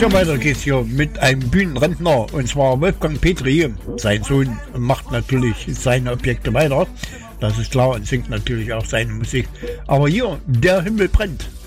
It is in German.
Ja, weiter geht's hier mit einem Bühnenrentner, und zwar Wolfgang Petri. Sein Sohn macht natürlich seine Objekte weiter, das ist klar, und singt natürlich auch seine Musik. Aber hier, Der Himmel brennt.